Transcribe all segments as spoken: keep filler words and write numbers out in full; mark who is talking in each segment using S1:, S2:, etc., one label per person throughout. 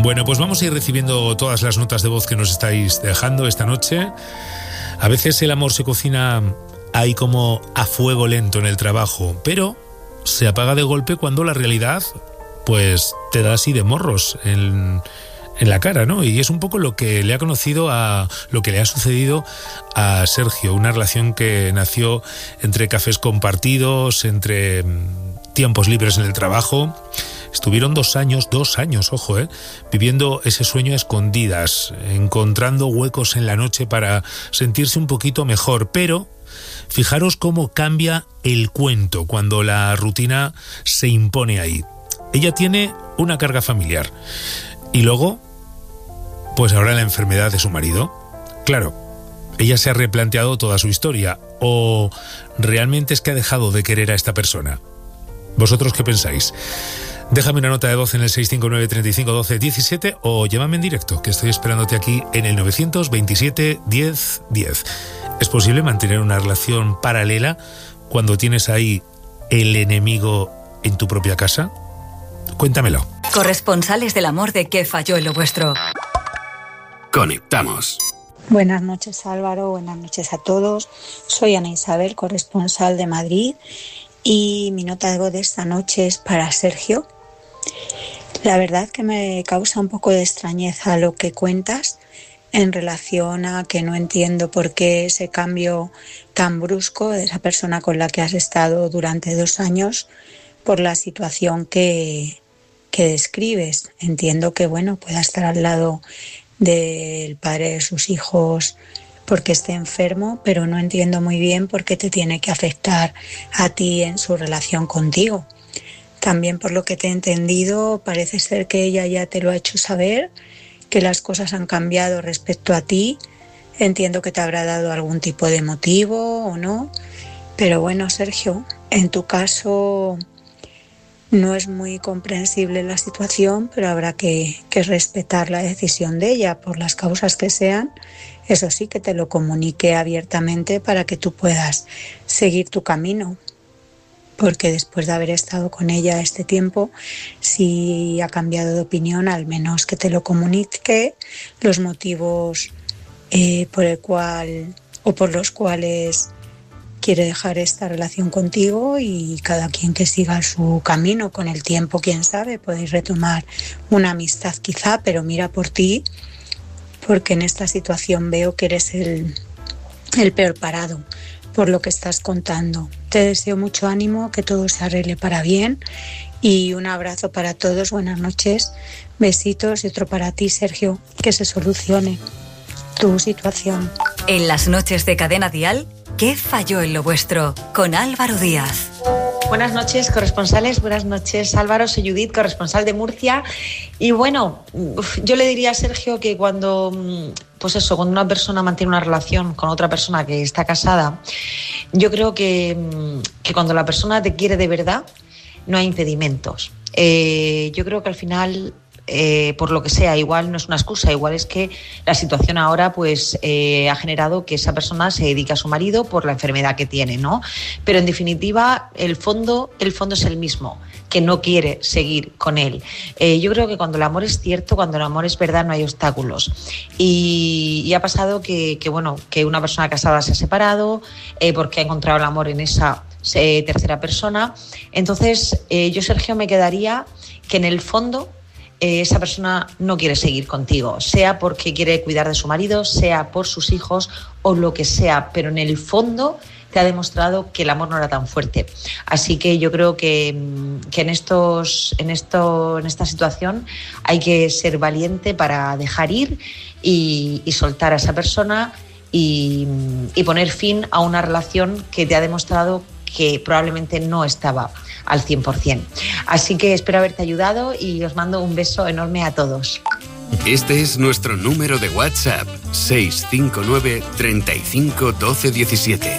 S1: Bueno, pues vamos a ir recibiendo todas las notas de voz que nos estáis dejando esta noche. A veces el amor se cocina ahí como a fuego lento en el trabajo, pero se apaga de golpe cuando la realidad pues te da así de morros en, en la cara, ¿no? Y es un poco lo que le ha conocido a lo que le ha sucedido a Sergio, una relación que nació entre cafés compartidos, entre tiempos libres en el trabajo. Estuvieron dos años, dos años, ojo, eh, viviendo ese sueño a escondidas, encontrando huecos en la noche para sentirse un poquito mejor. Pero fijaros cómo cambia el cuento cuando la rutina se impone ahí. Ella tiene una carga familiar y luego, pues ahora la enfermedad de su marido. Claro, ella se ha replanteado toda su historia, o realmente es que ha dejado de querer a esta persona. ¿Vosotros qué pensáis? Déjame una nota de voz en el seis cinco nueve, treinta y cinco, doce, diecisiete o llámame en directo, que estoy esperándote aquí en el novecientos veintisiete, diez, diez. ¿Es posible mantener una relación paralela cuando tienes ahí el enemigo en tu propia casa? Cuéntamelo.
S2: Corresponsales del amor de ¿Qué falló en lo vuestro?
S3: Conectamos.
S4: Buenas noches, Álvaro, buenas noches a todos. Soy Ana Isabel, corresponsal de Madrid, y mi nota de voz de esta noche es para Sergio. La verdad que me causa un poco de extrañeza lo que cuentas en relación a que no entiendo por qué ese cambio tan brusco de esa persona con la que has estado durante dos años por la situación que, que describes. Entiendo que, bueno, pueda estar al lado del padre de sus hijos porque esté enfermo, pero no entiendo muy bien por qué te tiene que afectar a ti en su relación contigo. También, por lo que te he entendido, parece ser que ella ya te lo ha hecho saber, que las cosas han cambiado respecto a ti. Entiendo que te habrá dado algún tipo de motivo o no, pero bueno, Sergio, en tu caso no es muy comprensible la situación, pero habrá que, que respetar la decisión de ella por las causas que sean. Eso sí, que te lo comunique abiertamente para que tú puedas seguir tu camino, porque después de haber estado con ella este tiempo, si ha cambiado de opinión, al menos que te lo comunique, los motivos eh, por el cual o por los cuales quiere dejar esta relación contigo, y cada quien que siga su camino. Con el tiempo, quién sabe, podéis retomar una amistad quizá, pero mira por ti, porque en esta situación veo que eres el, el peor parado por lo que estás contando. Te deseo mucho ánimo, que todo se arregle para bien, y un abrazo para todos, buenas noches, besitos, y otro para ti, Sergio, que se solucione tu situación.
S2: En las noches de Cadena Dial, ¿Qué falló en lo vuestro? Con Álvaro Díaz.
S5: Buenas noches, corresponsales. Buenas noches, Álvaro. Soy Judith, corresponsal de Murcia. Y bueno, yo le diría a Sergio que cuando, pues eso, cuando una persona mantiene una relación con otra persona que está casada, yo creo que, que cuando la persona te quiere de verdad, no hay impedimentos. Eh, yo creo que al final, Eh, por lo que sea, igual no es una excusa, igual es que la situación ahora pues eh, ha generado que esa persona se dedique a su marido por la enfermedad que tiene, ¿no? Pero en definitiva el fondo, el fondo es el mismo, que no quiere seguir con él. Eh, yo creo que cuando el amor es cierto, cuando el amor es verdad, no hay obstáculos. Y, y ha pasado que, que, bueno, que una persona casada se ha separado eh, porque ha encontrado el amor en esa eh, tercera persona. Entonces eh, yo, Sergio, me quedaría que en el fondo esa persona no quiere seguir contigo, sea porque quiere cuidar de su marido, sea por sus hijos o lo que sea, pero en el fondo te ha demostrado que el amor no era tan fuerte. Así que yo creo que, que en, estos, en, esto, en esta situación hay que ser valiente para dejar ir y, y soltar a esa persona y, y poner fin a una relación que te ha demostrado que probablemente no estaba al cien por ciento. Así que espero haberte ayudado y os mando un beso enorme a todos.
S3: Este es nuestro número de WhatsApp, seis cinco nueve, treinta y cinco, doce, diecisiete.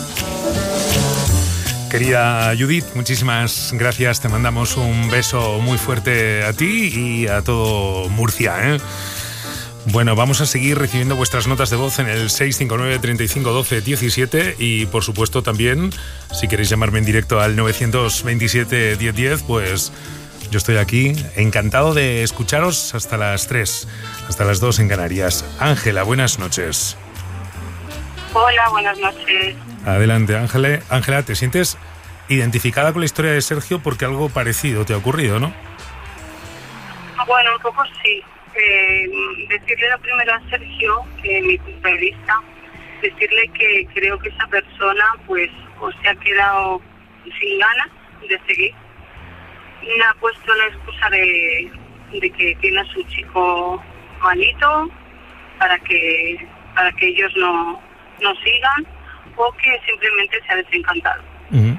S1: Querida Judith, muchísimas gracias. Te mandamos un beso muy fuerte a ti y a todo Murcia, ¿eh? Bueno, vamos a seguir recibiendo vuestras notas de voz en el seis cinco nueve, treinta y cinco, doce, diecisiete y por supuesto también, si queréis llamarme en directo al novecientos veintisiete, diez, diez, pues Yo estoy aquí, encantado de escucharos hasta las tres, hasta las dos en Canarias. Ángela, buenas noches.
S6: Hola, buenas noches.
S1: Adelante, Ángela. Ángela, ¿te sientes identificada con la historia de Sergio porque algo parecido te ha ocurrido, no?
S6: Bueno, un poco sí. Eh, decirle lo primero a Sergio, que en mi punto de vista, decirle que creo que esa persona pues o se ha quedado sin ganas de seguir. Me ha puesto la excusa de, de que tiene a su chico malito para que para que ellos no, no sigan, o que simplemente se ha desencantado. Uh-huh.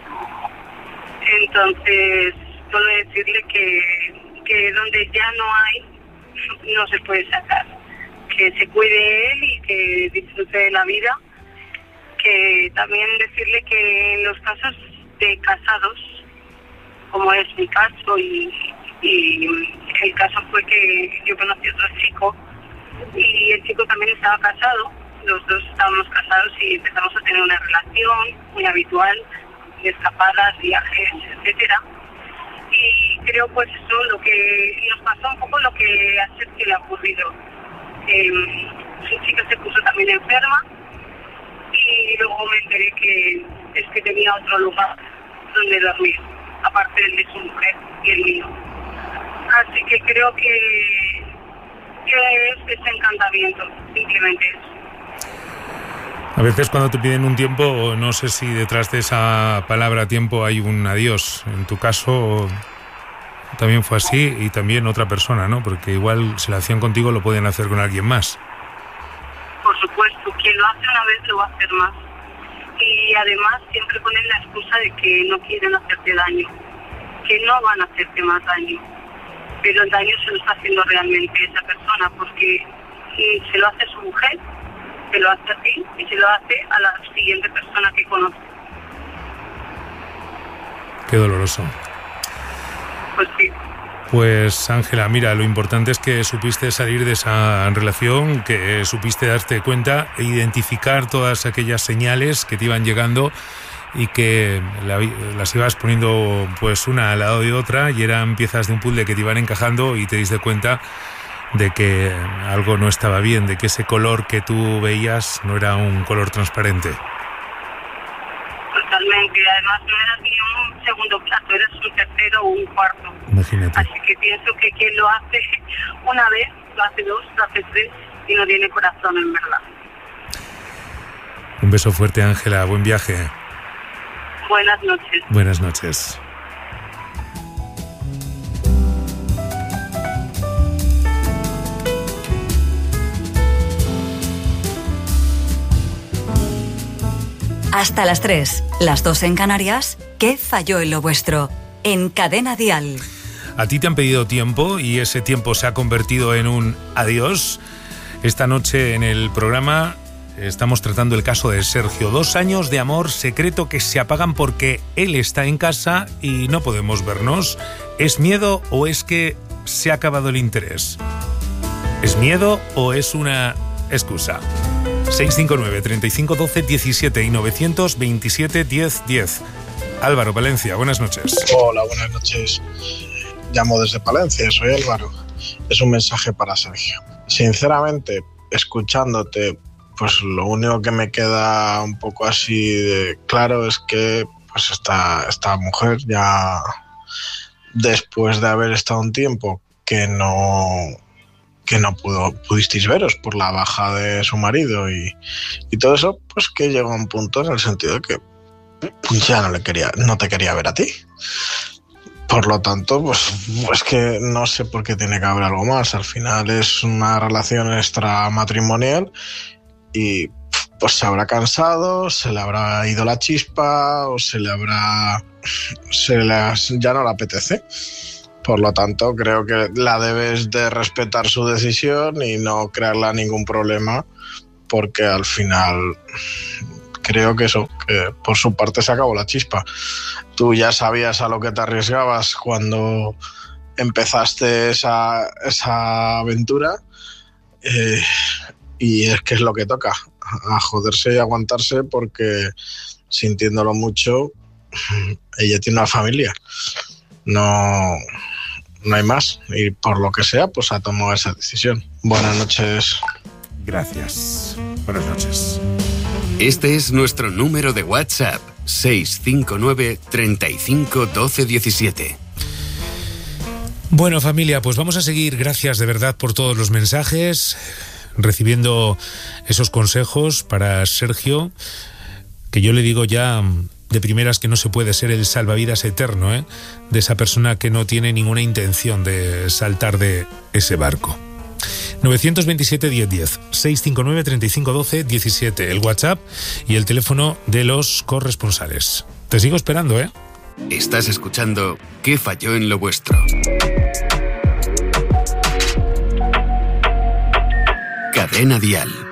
S6: Entonces, solo decirle que, que donde ya no hay, no se puede sacar. Que se cuide él y que disfrute de la vida. Que también decirle que en los casos de casados, como es mi caso, y, y el caso fue que yo conocí a otro chico y el chico también estaba casado, los dos estábamos casados y empezamos a tener una relación muy habitual de escapadas, viajes, etcétera. Y creo pues eso, lo que nos pasó un poco lo que a Sergio le ha ocurrido. Eh, su chica se puso también enferma y luego me enteré que es que tenía otro lugar donde dormir, aparte del de su mujer y el mío. Así que creo que, que es desencantamiento, simplemente eso.
S1: A veces cuando te piden un tiempo, no sé si detrás de esa palabra tiempo hay un adiós. En tu caso también fue así, y también otra persona, ¿no? Porque igual si lo hacían contigo lo pueden hacer con alguien más.
S6: Por supuesto, quien lo hace una vez lo va a hacer más. Y además siempre ponen la excusa de que no quieren hacerte daño, que no van a hacerte más daño, pero el daño se lo está haciendo realmente esa persona, porque se lo hace a su mujer, se lo hace a ti y se lo hace a la siguiente persona que conoce.
S1: Qué doloroso.
S6: Pues sí.
S1: Pues Ángela, mira, lo importante es que supiste salir de esa relación, que supiste darte cuenta e identificar todas aquellas señales que te iban llegando y que la, las ibas poniendo pues una al lado de otra, y eran piezas de un puzzle que te iban encajando, y te diste cuenta de que algo no estaba bien, de que ese color que tú veías no era un color transparente.
S6: Totalmente, además no era ni un segundo plato, eres un tercero o un cuarto.
S1: Imagínate.
S6: Así que pienso que quien lo hace una vez, lo hace dos, lo hace tres y no tiene corazón, en verdad.
S1: Un beso fuerte, Ángela, buen viaje.
S6: Buenas noches.
S1: Buenas noches.
S2: Hasta las tres, las dos en Canarias. ¿Qué falló en lo vuestro? En Cadena Dial.
S1: A ti te han pedido tiempo y ese tiempo se ha convertido en un adiós. Esta noche en el programa estamos tratando el caso de Sergio. Dos años de amor secreto que se apagan porque él está en casa y no podemos vernos. ¿Es miedo o es que se ha acabado el interés? ¿Es miedo o es una excusa? seis cinco nueve, treinta y cinco, doce, diecisiete y novecientos veintisiete, diez, diez. Álvaro, Palencia, buenas noches.
S7: Hola, buenas noches. Llamo desde Palencia, soy Álvaro. Es un mensaje para Sergio. Sinceramente, escuchándote, pues lo único que me queda un poco así de claro es que pues esta, esta mujer ya, después de haber estado un tiempo que no... que no pudo, pudisteis veros por la baja de su marido y, y todo eso, pues que llegó a un punto en el sentido de que ya no le quería, no te quería ver a ti. Por lo tanto, pues, pues que no sé por qué tiene que haber algo más. Al final es una relación extramatrimonial y pues se habrá cansado, se le habrá ido la chispa o se le habrá... se le, ya no le apetece. Por lo tanto, creo que la debes de respetar su decisión y no crearle ningún problema, porque al final creo que eso, que por su parte se acabó la chispa. Tú ya sabías a lo que te arriesgabas cuando empezaste esa, esa aventura eh, y es que es lo que toca, a joderse y aguantarse, porque sintiéndolo mucho, ella tiene una familia. No, no hay más. Y por lo que sea, pues ha tomado esa decisión. Buenas noches.
S1: Gracias. Buenas noches.
S3: Este es nuestro número de WhatsApp, seis cinco nueve, treinta y cinco, doce, diecisiete.
S1: Bueno, familia, pues vamos a seguir. Gracias de verdad por todos los mensajes, recibiendo esos consejos para Sergio, que yo le digo ya de primeras que no se puede ser el salvavidas eterno, ¿eh? de esa persona que no tiene ninguna intención de saltar de ese barco. nueve dos siete, diez, diez, seis cinco nueve, treinta y cinco, doce, diecisiete, el WhatsApp y el teléfono de los corresponsales. Te sigo esperando, ¿eh?
S3: Estás escuchando ¿Qué falló en lo vuestro? Cadena Dial.